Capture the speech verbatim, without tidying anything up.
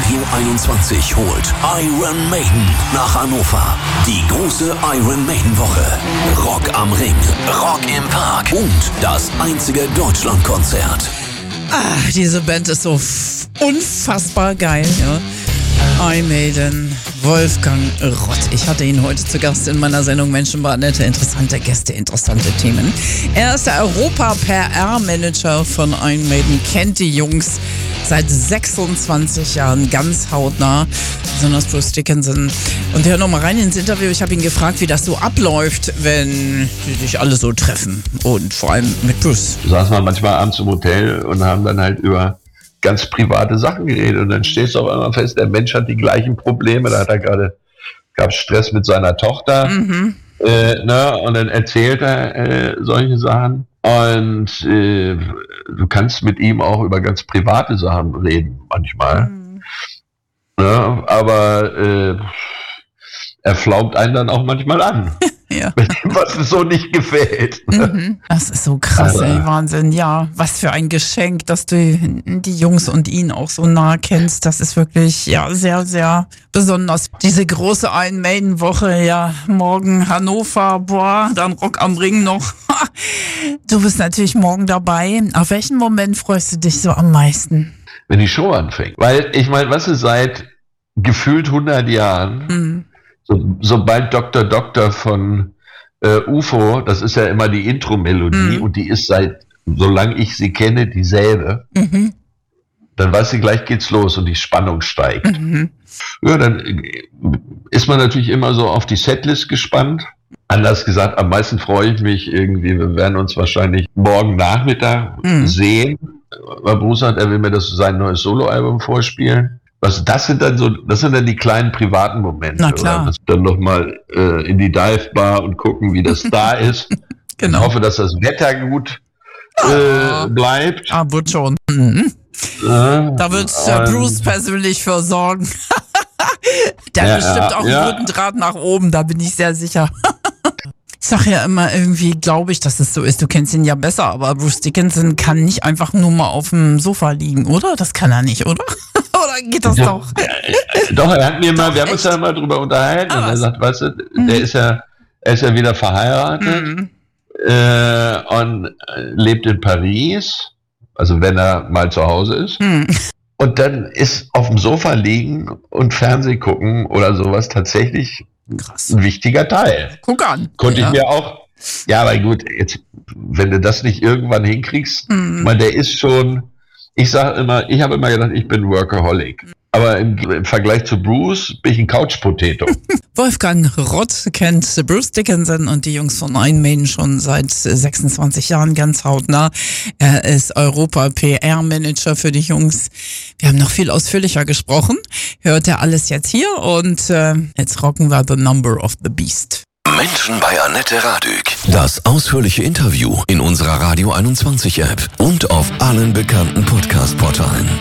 Radio einundzwanzig holt Iron Maiden nach Hannover. Die große Iron Maiden Woche. Rock am Ring, Rock im Park und das einzige Deutschlandkonzert. Ah, diese Band ist so f- unfassbar geil, ja. Iron Maiden, Wolfgang Rott. Ich hatte ihn heute zu Gast in meiner Sendung Menschenbar. Nette, interessante Gäste, interessante Themen. Er ist der Europa-P R-Manager von Iron Maiden, kennt die Jungs seit sechsundzwanzig Jahren ganz hautnah, besonders Bruce Dickinson. Und wir hören noch mal rein ins Interview. Ich habe ihn gefragt, wie das so abläuft, wenn die sich alle so treffen und vor allem mit Bruce. Saßen wir manchmal abends im Hotel und haben dann halt über ganz private Sachen geredet und dann stehst du auf einmal fest, der Mensch hat die gleichen Probleme, da hat er gerade, gab Stress mit seiner Tochter, mhm. äh, ne? Und dann erzählt er äh, solche Sachen und äh, du kannst mit ihm auch über ganz private Sachen reden manchmal, mhm. ne? Aber äh, er flaumt einen dann auch manchmal an. Ja. Was es so nicht gefällt. Mhm. Das ist so krass, also, ey, Wahnsinn. Ja, was für ein Geschenk, dass du die Jungs und ihn auch so nah kennst. Das ist wirklich, ja, sehr, sehr besonders. Diese große Iron Maiden Woche, ja, morgen Hannover, boah, dann Rock am Ring noch. Du bist natürlich morgen dabei. Auf welchen Moment freust du dich so am meisten? Wenn die Show anfängt. Weil, ich meine, was ist seit gefühlt hundert Jahren, mhm. So, sobald Doktor Doktor von äh, U F O, das ist ja immer die Intro-Melodie mhm. und die ist seit, solange ich sie kenne, dieselbe, mhm. dann weiß sie, gleich geht's los und die Spannung steigt. Mhm. Ja, dann ist man natürlich immer so auf die Setlist gespannt. Anders gesagt, am meisten freue ich mich irgendwie, wir werden uns wahrscheinlich morgen Nachmittag mhm. sehen. Mein Bruder hat, er will mir das sein neues Soloalbum vorspielen. Was, das sind dann so, das sind dann die kleinen privaten Momente. Na klar. Oder? Dann nochmal äh, in die Dive-Bar und gucken, wie das da ist. Genau. Ich hoffe, dass das Wetter gut äh, bleibt. Ah, wird schon. Mhm. Äh, da wird äh, Bruce persönlich für sorgen. Der ja, bestimmt auch ja. einen guten Draht nach oben, da bin ich sehr sicher. Ich sag ja immer irgendwie, glaube ich, dass es so ist. Du kennst ihn ja besser, aber Bruce Dickinson kann nicht einfach nur mal auf dem Sofa liegen, oder? Das kann er nicht, oder? Oder geht das ja, doch? Doch, er hat mir mal, wir haben uns ja mal drüber unterhalten ah, und er sagt, weißt du, mhm. der ist ja, er ist ja wieder verheiratet mhm. äh, und lebt in Paris, also wenn er mal zu Hause ist. Mhm. Und dann ist auf dem Sofa liegen und Fernsehen gucken oder sowas tatsächlich krass. Ein wichtiger Teil. Guck an. Konnte ja. ich mir auch, ja, aber gut, jetzt, wenn du das nicht irgendwann hinkriegst, mhm. man, der ist schon, ich sage immer, ich habe immer gedacht, ich bin Workaholic. Aber im, im Vergleich zu Bruce bin ich ein Couch-Potato. Wolfgang Rott kennt Bruce Dickinson und die Jungs von Iron Maiden schon seit sechsundzwanzig Jahren ganz hautnah. Er ist Europa-P R-Manager für die Jungs. Wir haben noch viel ausführlicher gesprochen. Hört er alles jetzt hier und äh, jetzt rocken wir The Number of the Beast. Menschen bei Annette Radück. Das ausführliche Interview in unserer Radio einundzwanzig App und auf allen bekannten Podcast-Portalen.